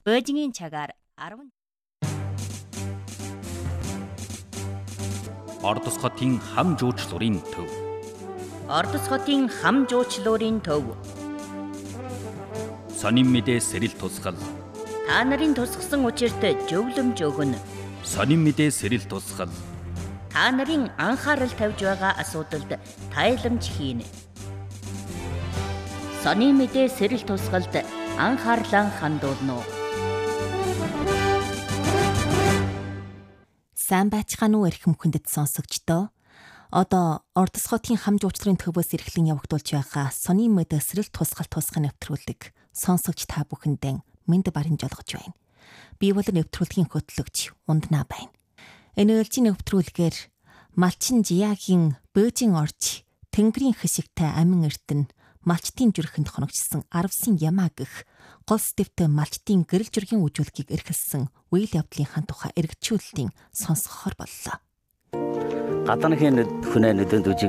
Бөөжингийн цагаар 10 Ордос хотын хам жуучлуурын төв. Ордос хотын хам жуучлуурын төв. Сонин мэдээ сэрэл тусгал. Та нарын тусгсан учирт зөвлөмж өгнө. Сонин мэдээ сэрэл тусгал. Та нарын анхаарал тавьж байгаа асуудалд тайламж хийнэ. Сонин мэдээ сэрэл тусгалд анхаарлаа хандуулно. Сайн байцгаана уу эрхэм хүндэт сонсогчдоо. Одоо Ордос хотын хам жуучлалын төвөөс эрхлэн явагдуулж байгаа сонин мэдээ сэрэл тусгал тусгай нэвтрүүлэг сонсогч та бүхэндээ мэнд баримж олгож байна. Би бол нэвтрүүлгийн хөтлөгч Унднаа байна. Энэ ээлжийн нэвтрүүлгээр Малчин Жиягийн Бөөжин орж Тэнгэрийн хэсэгтэй амин эрдэнэ малчтын зүрхэнд хоногчсон 19 ямаа гэх гол сэдвтэй малчтын гэрэл зүргийн үжүүлгийг эрхэлсэн үйл явдлынхаа тухай эргчүүлэлтийн сонсгохоор боллоо. Гадныхын хүнээ нүдэнд үжиг